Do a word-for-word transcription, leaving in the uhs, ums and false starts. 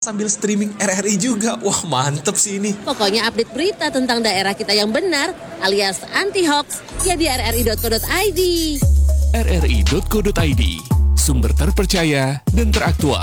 sambil streaming R R I juga. Wah, mantep sih ini. Pokoknya update berita tentang daerah kita yang benar alias anti-hoax ya di r r i dot co dot i d. r r i dot co dot i d, sumber terpercaya dan teraktual.